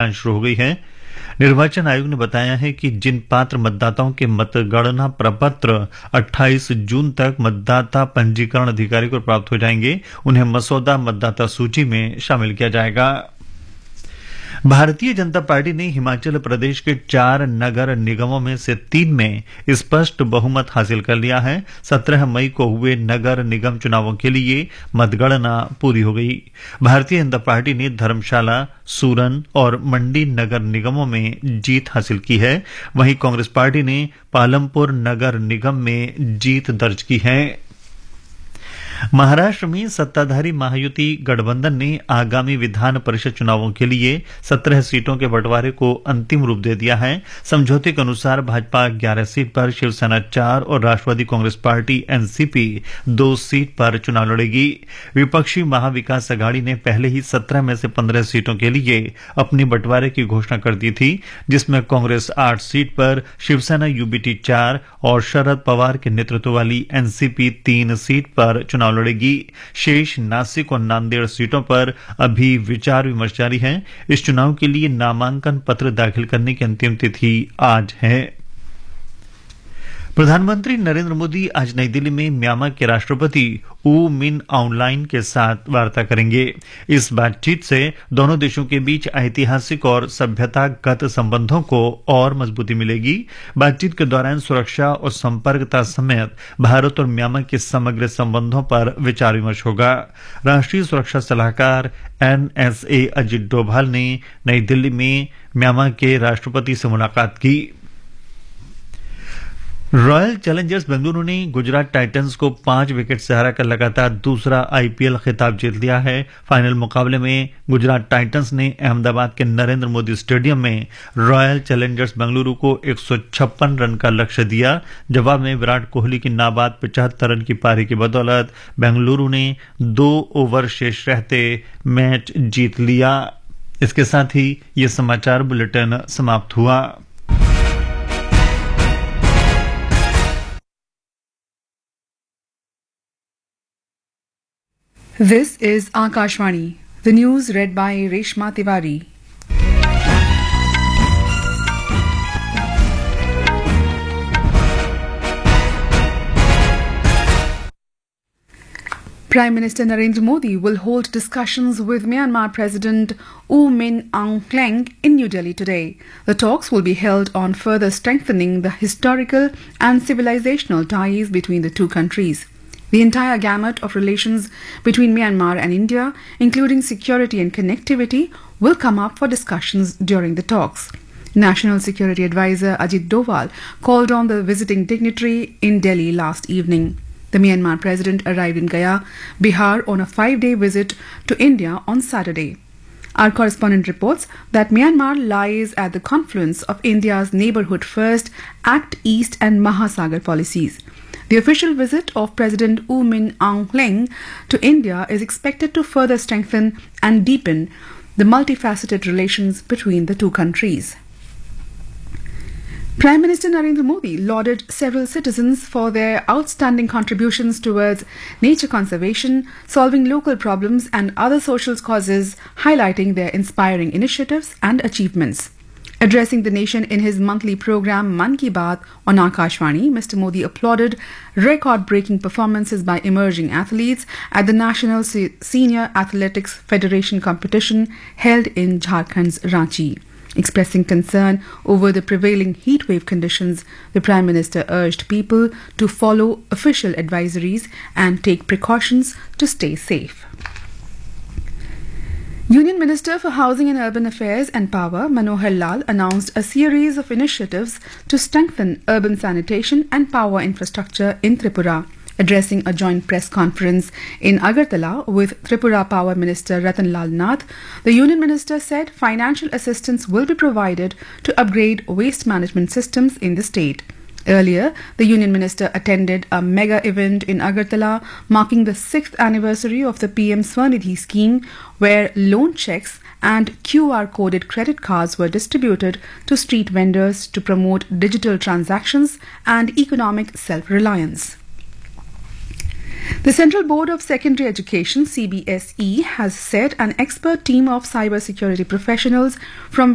जांच शुरू हो गई है। निर्वाचन आयोग ने बताया है कि जिन पात्र मतदाताओं के मतगणना प्रपत्र 28 जून तक मतदाता पंजीकरण अधिकारी को प्राप्त हो जाएंगे, उन्हें मसौदा मतदाता सूची में शामिल किया जाएगा। भारतीय जनता पार्टी ने हिमाचल प्रदेश के 4 नगर निगमों में से 3 में स्पष्ट बहुमत हासिल कर लिया है। 17 मई को हुए नगर निगम चुनावों के लिए मतगणना पूरी हो गई। भारतीय जनता पार्टी ने धर्मशाला, सूरन और मंडी नगर निगमों में जीत हासिल की है। वहीं कांग्रेस पार्टी ने पालमपुर नगर निगम में जीत दर्ज की है। महाराष्ट्र में सत्ताधारी महायुति गठबंधन ने आगामी विधान परिषद चुनावों के लिए 17 सीटों के बंटवारे को अंतिम रूप दे दिया है। समझौते के अनुसार भाजपा 11 सीट पर, शिवसेना 4 और राष्ट्रवादी कांग्रेस पार्टी एनसीपी 2 सीट पर चुनाव लड़ेगी। विपक्षी महाविकास अघाड़ी ने पहले ही 17 में से 15 सीटों के लिए अपने बंटवारे की घोषणा कर दी थी, जिसमें कांग्रेस 8 सीट पर, शिवसेना यूबीटी 4 और शरद पवार के नेतृत्व वाली एनसीपी 3 सीट पर चुनाव लड़ेगी। शेष नासिक और नांदेड़ सीटों पर अभी विचार विमर्श जारी है। इस चुनाव के लिए नामांकन पत्र दाखिल करने की अंतिम तिथि आज है। प्रधानमंत्री नरेंद्र मोदी आज नई दिल्ली में म्यांमार के राष्ट्रपति ऊ मिन आउंगलाइन के साथ वार्ता करेंगे। इस बातचीत से दोनों देशों के बीच ऐतिहासिक और सभ्यतागत संबंधों को और मजबूती मिलेगी। बातचीत के दौरान सुरक्षा और संपर्कता समेत भारत और म्यांमार के समग्र संबंधों पर विचार विमर्श होगा। राष्ट्रीय सुरक्षा सलाहकार NSA अजित डोभाल ने नई दिल्ली में म्यांमार के राष्ट्रपति से मुलाकात की। रॉयल चैलेंजर्स बेंगलुरु ने गुजरात टाइटंस को 5 विकेट से हराकर लगातार दूसरा IPL खिताब जीत लिया है। फाइनल मुकाबले में गुजरात टाइटंस ने अहमदाबाद के नरेंद्र मोदी स्टेडियम में रॉयल चैलेंजर्स बेंगलुरु को 156 रन का लक्ष्य दिया। जवाब में विराट कोहली की नाबाद 75 रन की पारी की बदौलत बेंगलुरु ने 2 ओवर शेष रहते मैच जीत लिया। इसके साथ ही ये समाचार बुलेटिन समाप्त हुआ। This is Akashvani. The news read by Reshma Tiwari. Prime Minister Narendra Modi will hold discussions with Myanmar President U Min Aung Hlaing in New Delhi today. The talks will be held on further strengthening the historical and civilizational ties between the two countries. The entire gamut of relations between Myanmar and India, including security and connectivity, will come up for discussions during the talks. National Security Advisor Ajit Doval called on the visiting dignitary in Delhi last evening. The Myanmar president arrived in Gaya, Bihar on a 5-day visit to India on Saturday. Our correspondent reports that Myanmar lies at the confluence of India's Neighbourhood First, Act East and Mahasagar policies. The official visit of President U Min Aung Hlaing to India is expected to further strengthen and deepen the multifaceted relations between the two countries. Prime Minister Narendra Modi lauded several citizens for their outstanding contributions towards nature conservation, solving local problems and other social causes, highlighting their inspiring initiatives and achievements. Addressing the nation in his monthly program Mann Ki Baat on Akashvani, Mr. Modi applauded record-breaking performances by emerging athletes at the National Senior Athletics Federation competition held in Jharkhand's Ranchi. Expressing concern over the prevailing heatwave conditions, the Prime Minister urged people to follow official advisories and take precautions to stay safe. Union Minister for Housing and Urban Affairs and Power, Manohar Lal, announced a series of initiatives to strengthen urban sanitation and power infrastructure in Tripura. Addressing a joint press conference in Agartala with Tripura Power Minister Ratan Lal Nath, the Union Minister said financial assistance will be provided to upgrade waste management systems in the state. Earlier, the Union Minister attended a mega event in Agartala marking the 6th anniversary of the PM Swanidhi scheme, where loan checks and QR-coded credit cards were distributed to street vendors to promote digital transactions and economic self-reliance. The Central Board of Secondary Education, CBSE, has set an expert team of cybersecurity professionals from